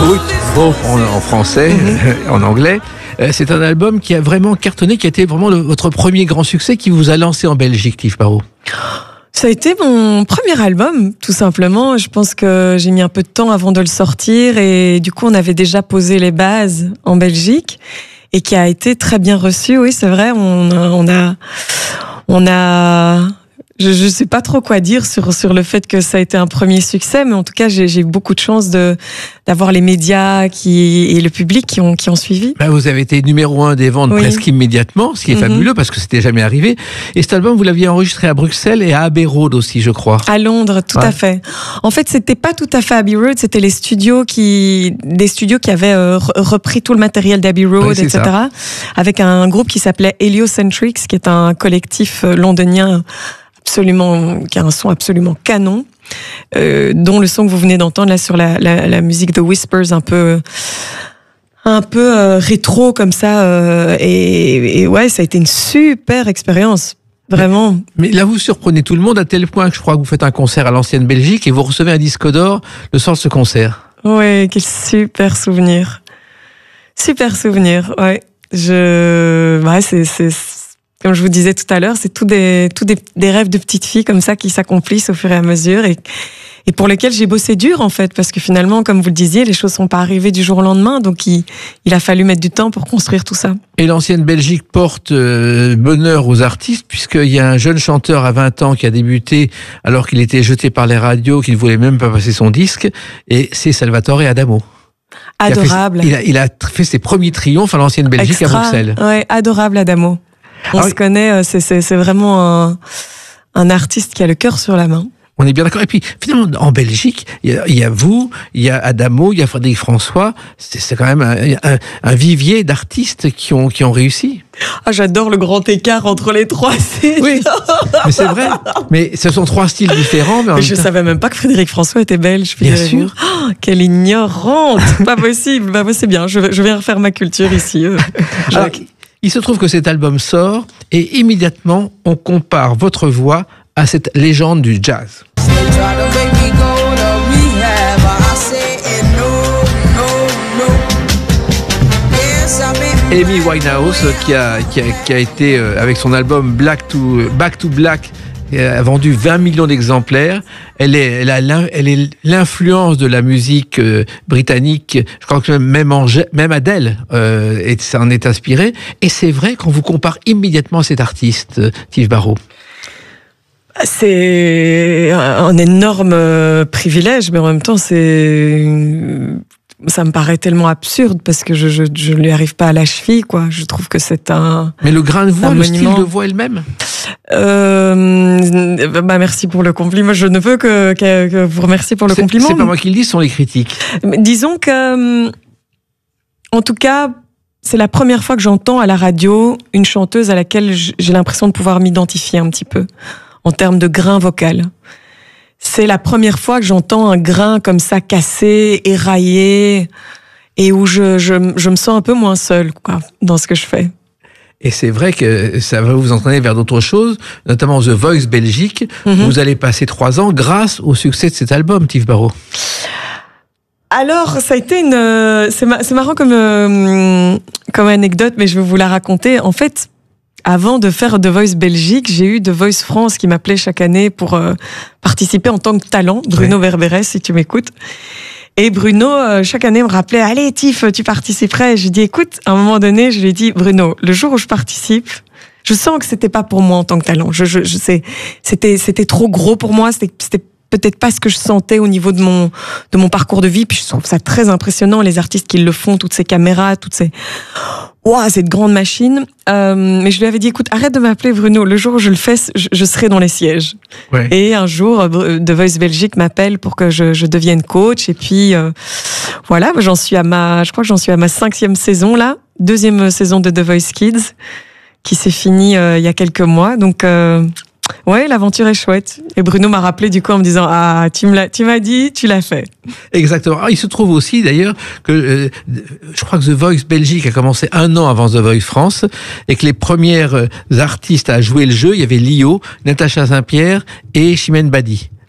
Brut en français, en anglais. C'est un album qui a vraiment cartonné, qui a été vraiment votre premier grand succès, qui vous a lancé en Belgique, Tiv Barrault. Ça a été mon premier album, tout simplement. Je pense que j'ai mis un peu de temps avant de le sortir et du coup, on avait déjà posé les bases en Belgique et qui a été très bien reçu. Oui, c'est vrai. On a. Je sais pas trop quoi dire sur le fait que ça a été un premier succès, mais en tout cas, j'ai eu beaucoup de chance d'avoir les médias et le public qui ont suivi. Vous avez été numéro 1 des ventes presque immédiatement, ce qui est fabuleux parce que c'était jamais arrivé. Et cet album, vous l'aviez enregistré à Bruxelles et à Abbey Road aussi, je crois. À Londres, tout à fait. En fait, c'était pas tout à fait Abbey Road, c'était des studios qui avaient repris tout le matériel d'Abbey Road, etc. Ça. Avec un groupe qui s'appelait Heliocentrics, qui est un collectif londonien qui a un son absolument canon, dont le son que vous venez d'entendre là sur la musique The Whispers, un peu rétro comme ça, et ouais, ça a été une super expérience. Vraiment. Mais là, vous surprenez tout le monde à tel point que je crois que vous faites un concert à l'Ancienne Belgique et vous recevez un disque d'or le soir de ce concert. Ouais, quel super souvenir. Super souvenir, ouais. Comme je vous disais tout à l'heure, c'est tous des rêves de petite fille comme ça qui s'accomplissent au fur et à mesure et pour lesquels j'ai bossé dur en fait, parce que finalement, comme vous le disiez, les choses sont pas arrivées du jour au lendemain, donc il a fallu mettre du temps pour construire tout ça. Et l'Ancienne Belgique porte bonheur aux artistes, puisqu'il y a un jeune chanteur à 20 ans qui a débuté alors qu'il était jeté par les radios, qu'il ne voulait même pas passer son disque, et c'est Salvatore Adamo. Adorable. Il a fait ses premiers triomphes à l'Ancienne Belgique à Bruxelles. Ouais, adorable Adamo. On se connaît, c'est vraiment un artiste qui a le cœur sur la main. On est bien d'accord. Et puis, finalement, en Belgique, il y a vous, il y a Adamo, il y a Frédéric François. C'est quand même un vivier d'artistes qui ont réussi. Ah, j'adore le grand écart entre les trois. Oui, mais c'est vrai. Mais ce sont trois styles différents. Mais je savais même pas que Frédéric François était belge. Bien sûr. Oh, quelle ignorante. Pas possible. C'est bien. Je viens refaire ma culture ici. Alors, il se trouve que cet album sort et immédiatement, on compare votre voix à cette légende du jazz. Amy Winehouse, qui a été, avec son album Back to Black, a vendu 20 millions d'exemplaires. Elle est l'influence de la musique britannique. Je crois que même Adele s'en est inspirée. Et c'est vrai qu'on vous compare immédiatement à cet artiste, Tiv Barrault. C'est un énorme privilège, mais en même temps, ça me paraît tellement absurde parce que je ne lui arrive pas à la cheville, quoi. Je trouve que c'est un. Mais le grain de voix, le style de voix elle-même. Merci pour le compliment. Je ne peux que vous remercier pour le compliment. C'est pas moi qui le dis, ce sont les critiques. Disons que, en tout cas, c'est la première fois que j'entends à la radio une chanteuse à laquelle j'ai l'impression de pouvoir m'identifier un petit peu en termes de grain vocal. C'est la première fois que j'entends un grain comme ça cassé, éraillé, et où je me sens un peu moins seule, quoi, dans ce que je fais. Et c'est vrai que ça va vous entraîner vers d'autres choses, notamment The Voice Belgique. Vous allez passer 3 ans grâce au succès de cet album, Tiv Barrault. Alors, ça a été c'est marrant comme anecdote, mais je vais vous la raconter. En fait, avant de faire The Voice Belgique, j'ai eu The Voice France qui m'appelait chaque année pour participer en tant que talent. Bruno Verberes, si tu m'écoutes. Et Bruno, chaque année, me rappelait « Allez, Tif, tu participerais ?» J'ai dit « Écoute, à un moment donné, je lui ai dit « Bruno, le jour où je participe, je sens que c'était pas pour moi en tant que talent. C'était trop gros pour moi, c'était peut-être pas ce que je sentais au niveau de mon parcours de vie. Puis je trouve ça très impressionnant, les artistes qui le font, toutes ces caméras, cette grande machine. Mais je lui avais dit, écoute, arrête de m'appeler Bruno. Le jour où je le fais, je serai dans les sièges. Ouais. Et un jour, The Voice Belgique m'appelle pour que je devienne coach. Et puis, voilà, je crois que j'en suis à ma 5e saison, là. 2e saison de The Voice Kids, qui s'est finie il y a quelques mois. Donc, ouais, l'aventure est chouette. Et Bruno m'a rappelé du coup en me disant « Ah, tu m'as dit, tu l'as fait. » Exactement. Il se trouve aussi d'ailleurs que je crois que The Voice Belgique a commencé 1 an avant The Voice France et que les premières artistes à jouer le jeu, il y avait Lio, Natacha Saint-Pierre et Chimène Badi.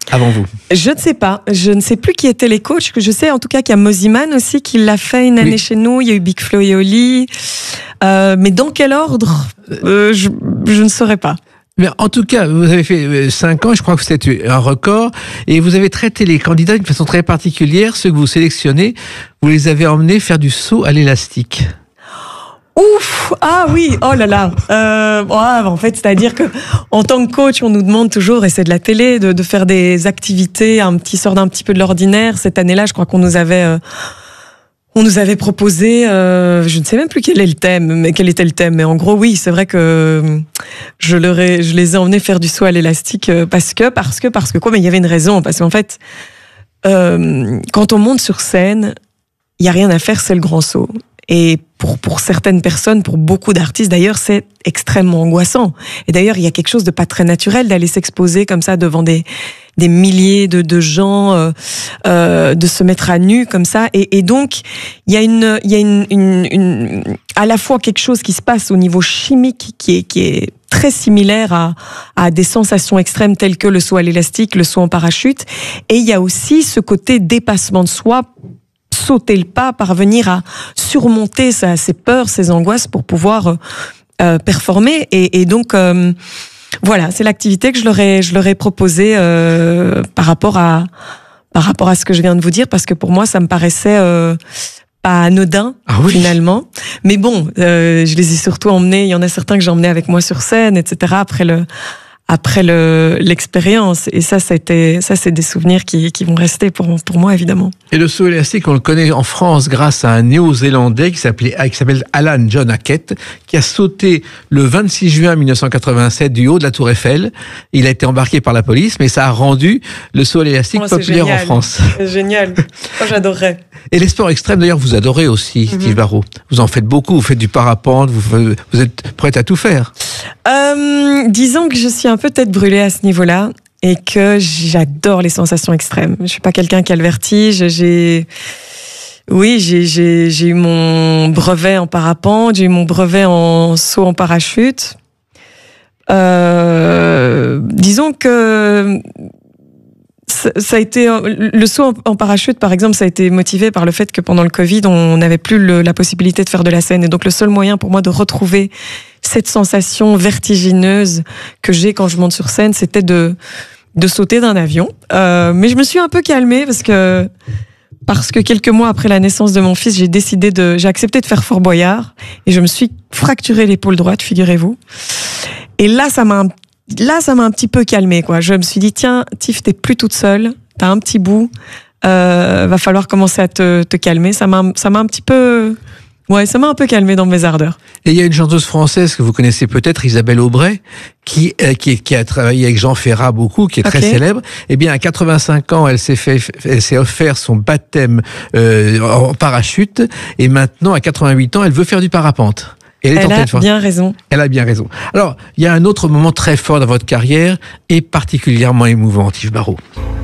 avant vous? Je ne sais pas. Je ne sais plus qui étaient les coachs. Je sais en tout cas qu'il y a Moziman aussi qui l'a fait une année chez nous. Il y a eu Big Flo et Oli. Mais dans quel ordre je ne saurais pas. Mais en tout cas, vous avez fait 5 ans, je crois que c'était un record, et vous avez traité les candidats d'une façon très particulière. Ceux que vous sélectionnez, vous les avez emmenés faire du saut à l'élastique. Ouf! Ah oui! Oh là là! En fait, c'est-à-dire que en tant que coach, on nous demande toujours, et c'est de la télé, de faire des activités sortent un petit peu de l'ordinaire. Cette année-là, je crois qu'on nous avait proposé, je ne sais même plus quel était le thème, mais en gros, oui, c'est vrai que je les ai emmenés faire du saut à l'élastique parce que quoi, mais il y avait une raison, parce qu'en fait, quand on monte sur scène, il y a rien à faire, c'est le grand saut. Et pour certaines personnes, pour beaucoup d'artistes d'ailleurs, c'est extrêmement angoissant. Et d'ailleurs, il y a quelque chose de pas très naturel d'aller s'exposer comme ça devant des milliers de gens, de se mettre à nu comme ça. Et donc, il y a à la fois quelque chose qui se passe au niveau chimique qui est très similaire à des sensations extrêmes telles que le saut à l'élastique, le saut en parachute. Et il y a aussi ce côté dépassement de soi, sauter le pas, parvenir à surmonter ses peurs, ses angoisses pour pouvoir performer. Et donc, voilà, c'est l'activité que je leur ai proposée par rapport à ce que je viens de vous dire, parce que pour moi, ça me paraissait pas anodin, finalement. Mais bon, je les ai surtout emmenés, il y en a certains que j'ai emmenés avec moi sur scène, etc., après l'expérience. Et ça c'est des souvenirs qui vont rester pour moi, évidemment. Et le saut élastique, on le connaît en France grâce à un Néo-Zélandais qui s'appelle Alan John Hackett, qui a sauté le 26 juin 1987 du haut de la Tour Eiffel. Il a été embarqué par la police, mais ça a rendu le saut élastique populaire en France. C'est génial. Moi, j'adorerais. Et les sports extrêmes, d'ailleurs, vous adorez aussi, Steve Barrault. Vous en faites beaucoup, vous faites du parapente, vous êtes prête à tout faire. Disons que je suis un peu tête brûlée à ce niveau-là et que j'adore les sensations extrêmes. Je suis pas quelqu'un qui a le vertige. J'ai eu mon brevet en parapente, j'ai eu mon brevet en saut en parachute. Disons que ça a été le saut en parachute, par exemple, ça a été motivé par le fait que pendant le Covid, on n'avait plus la possibilité de faire de la scène, et donc le seul moyen pour moi de retrouver cette sensation vertigineuse que j'ai quand je monte sur scène, c'était de sauter d'un avion. Mais je me suis un peu calmée parce que quelques mois après la naissance de mon fils, j'ai accepté de faire Fort Boyard et je me suis fracturé l'épaule droite, figurez-vous. Et là, ça m'a un petit peu calmée, quoi. Je me suis dit, tiens, Tiff, t'es plus toute seule, t'as un petit bout, va falloir commencer à te calmer. Ça m'a un petit peu... Ouais, ça m'a un peu calmé dans mes ardeurs. Et il y a une chanteuse française que vous connaissez peut-être, Isabelle Aubray, qui a travaillé avec Jean Ferrat beaucoup, qui est très célèbre. Eh bien, à 85 ans, elle s'est offert son baptême en parachute, et maintenant, à 88 ans, elle veut faire du parapente. Elle a bien raison. Elle a bien raison. Alors, il y a un autre moment très fort dans votre carrière, et particulièrement émouvant, Tiff Barrault.